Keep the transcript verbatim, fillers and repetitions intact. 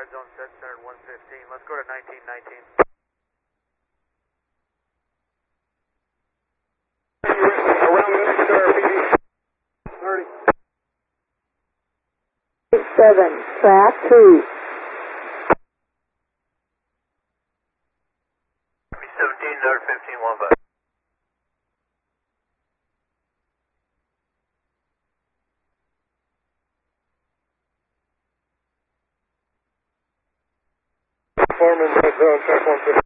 zone set, center one fifteen. Let's go to nineteen nineteen. Around the next star, P D. thirty. seven, track two. seventeen, number fifteen, one five. Foreman, red zone, track one fifty.